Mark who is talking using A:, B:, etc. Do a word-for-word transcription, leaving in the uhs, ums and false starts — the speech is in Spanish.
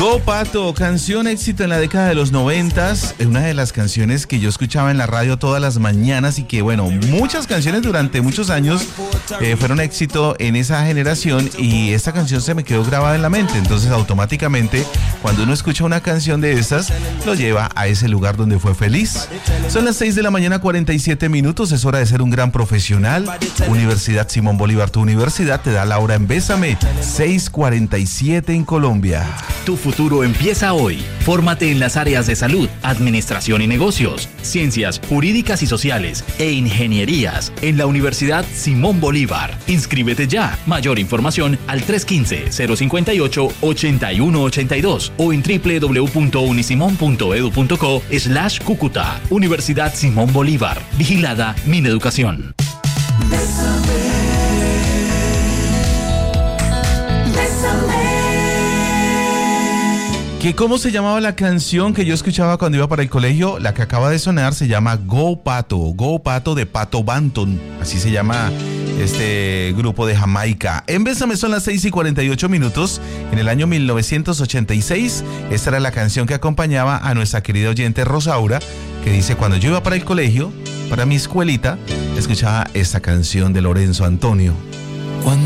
A: Go Pato, canción éxito en la década de los noventas, una de las canciones que yo escuchaba en la radio todas las mañanas y que bueno, muchas canciones durante muchos años eh, fueron éxito en esa generación y esta canción se me quedó grabada en la mente, entonces automáticamente cuando uno escucha una canción de estas, lo lleva a ese lugar donde fue feliz. Son las seis de la mañana, cuarenta y siete minutos, es hora de ser un gran profesional. Universidad Simón Bolívar, tu universidad, te da la hora en Bésame, seis cuarenta y siete en Colombia.
B: Tu futuro empieza hoy. Fórmate en las áreas de salud, administración y negocios, ciencias jurídicas y sociales e ingenierías en la Universidad Simón Bolívar. Inscríbete ya. Mayor información al tres uno cinco, cero cinco ocho, ocho uno ocho dos o en doble u doble u doble u punto unisimón punto edu punto co slash Cúcuta. Universidad Simón Bolívar. Vigilada Mineducación.
A: ¿Que cómo se llamaba la canción que yo escuchaba cuando iba para el colegio? La que acaba de sonar se llama Go Pato, Go Pato de Pato Banton, así se llama este grupo de Jamaica. En Bésame son las seis y cuarenta y ocho minutos. En el año mil novecientos ochenta y seis, esta era la canción que acompañaba a nuestra querida oyente Rosaura, que dice: cuando yo iba para el colegio, para mi escuelita, escuchaba esta canción de Lorenzo Antonio.